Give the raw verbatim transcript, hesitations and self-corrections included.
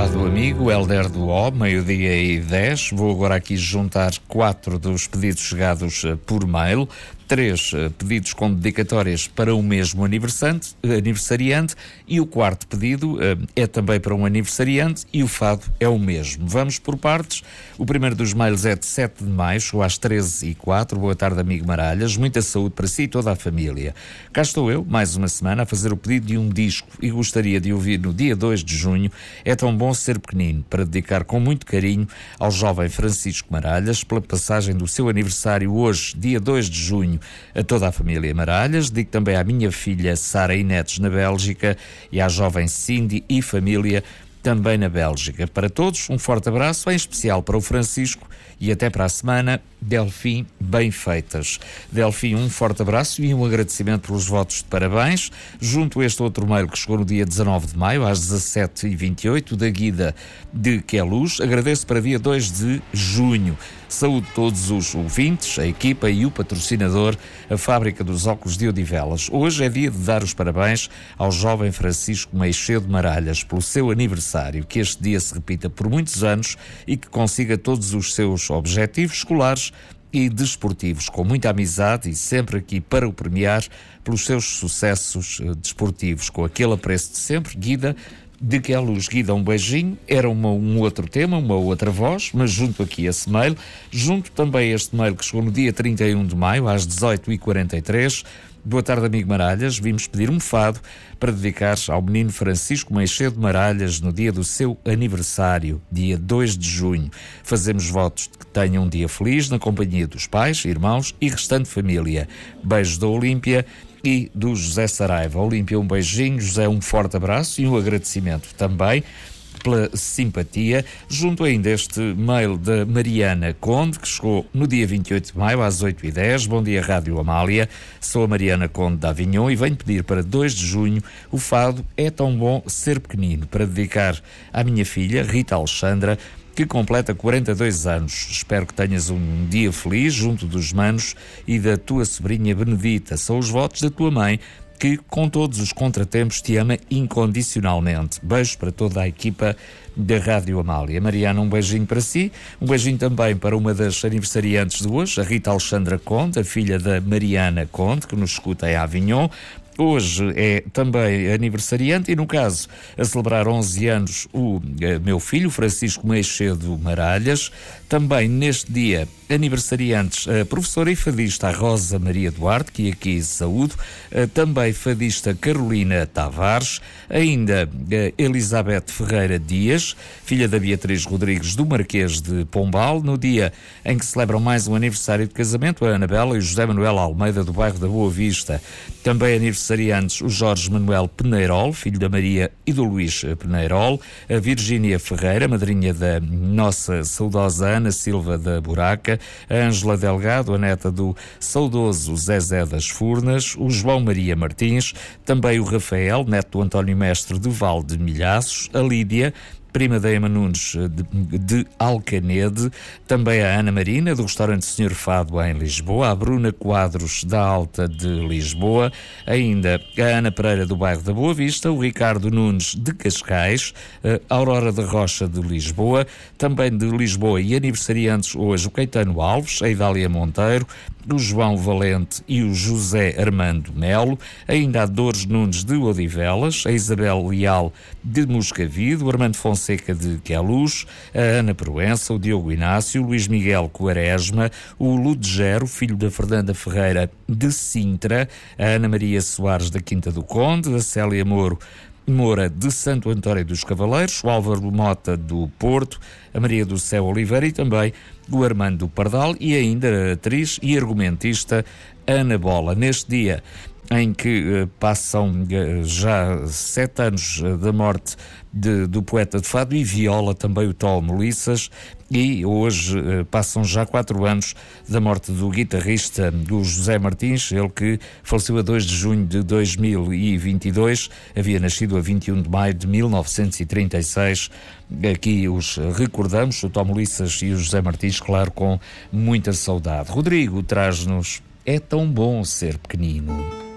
Fado Amigo, Helder do O, meio-dia e dez. Vou agora aqui juntar quatro dos pedidos chegados por mail. Três uh, pedidos com dedicatórias para o mesmo aniversante, uh, aniversariante e o quarto pedido uh, é também para um aniversariante e o fado é o mesmo. Vamos por partes. O primeiro dos mails é de sete de maio, chegou às treze e quatro. Boa tarde, amigo Maralhas. Muita saúde para si e toda a família. Cá estou eu, mais uma semana, a fazer o pedido de um disco e gostaria de ouvir no dia dois de junho É Tão Bom Ser Pequenino, para dedicar com muito carinho ao jovem Francisco Maralhas pela passagem do seu aniversário hoje, dia dois de junho, a toda a família Maralhas. Digo também à minha filha Sara Inetes na Bélgica e à jovem Cindy e família também na Bélgica. Para todos, um forte abraço, em especial para o Francisco, e até para a semana. Delfim Bem Feitas. Delfim, um forte abraço e um agradecimento pelos votos de parabéns. Junto a este outro mail que chegou no dia dezanove de maio, às dezassete e vinte e oito, da Guida de Queluz. Agradeço para dia dois de junho. Saúde todos os ouvintes, a equipa e o patrocinador, a Fábrica dos Óculos de Odivelas. Hoje é dia de dar os parabéns ao jovem Francisco Meixedo Maralhas pelo seu aniversário. Que este dia se repita por muitos anos e que consiga todos os seus objetivos escolares e desportivos, com muita amizade e sempre aqui para o premiar pelos seus sucessos uh, desportivos, com aquele apreço de sempre. Guida de Queluz. Guida, um beijinho. Era uma, um outro tema, uma outra voz, mas junto aqui esse mail, junto também este mail que chegou no dia trinta e um de maio, às dezoito e quarenta e três. Boa tarde, amigo Maralhas. Vimos pedir um fado para dedicar ao menino Francisco Meixedo Maralhas no dia do seu aniversário, dia dois de junho. Fazemos votos de que tenha um dia feliz na companhia dos pais, irmãos e restante família. Beijos da Olímpia e do José Saraiva. Olímpia, um beijinho. José, um forte abraço e um agradecimento também pela simpatia. Junto ainda este mail da Mariana Conde, que chegou no dia vinte e oito de maio, às oito e dez. Bom dia, Rádio Amália. Sou a Mariana Conde da Avignon e venho pedir para dois de junho o fado É Tão Bom Ser Pequenino, para dedicar à minha filha, Rita Alexandra, que completa quarenta e dois anos. Espero que tenhas um dia feliz junto dos manos e da tua sobrinha Benedita. São os votos da tua mãe, que com todos os contratempos te ama incondicionalmente. Beijos para toda a equipa da Rádio Amália. Mariana, um beijinho para si, um beijinho também para uma das aniversariantes de hoje, a Rita Alexandra Conde, a filha da Mariana Conde, que nos escuta em Avignon. Hoje é também aniversariante e, no caso, a celebrar onze anos o eh, meu filho, Francisco Meixedo Maralhas. Também neste dia, aniversariantes, a professora e fadista Rosa Maria Duarte, que aqui saúdo, eh, também fadista Carolina Tavares, ainda eh, Elizabeth Ferreira Dias, filha da Beatriz Rodrigues do Marquês de Pombal, no dia em que celebram mais um aniversário de casamento, a Anabela e o José Manuel Almeida, do bairro da Boa Vista. Também aniversariantes o Jorge Manuel Peneirol, filho da Maria e do Luís Peneirol, a Virgínia Ferreira, madrinha da nossa saudosa Ana Silva da Buraca, a Ângela Delgado, a neta do saudoso Zezé das Furnas, o João Maria Martins, também o Rafael, neto do António Mestre do Val de Milhaços, a Lídia, prima da Ema Nunes de, de Alcanede, também a Ana Marina, do restaurante senhor Fado em Lisboa, a Bruna Quadros da Alta de Lisboa, ainda a Ana Pereira do bairro da Boa Vista, o Ricardo Nunes de Cascais, a Aurora da Rocha de Lisboa, também de Lisboa e aniversariantes hoje o Caetano Alves, a Idália Monteiro, o João Valente e o José Armando Melo, ainda a Dores Nunes de Odivelas, a Isabel Leal de Moscavide, o Armando Fonseca de Queluz, a Ana Proença, o Diogo Inácio, o Luís Miguel Quaresma, o Ludgero, filho da Fernanda Ferreira de Sintra, a Ana Maria Soares da Quinta do Conde, a Célia Moro Moura de Santo António dos Cavaleiros, o Álvaro Mota do Porto, a Maria do Céu Oliveira e também o Armando Pardal e ainda a atriz e argumentista Ana Bola. Neste dia em que uh, passam uh, já sete anos uh, da morte de, do poeta de fado e viola também o Tó Melissas, e hoje uh, passam já quatro anos da morte do guitarrista do José Martins, ele que faleceu a dois de junho de dois mil e vinte e dois, havia nascido a vinte e um de maio de mil novecentos e trinta e seis. Aqui os recordamos, o Tó Melissas e o José Martins, claro, com muita saudade. Rodrigo traz-nos É Tão Bom Ser Pequenino.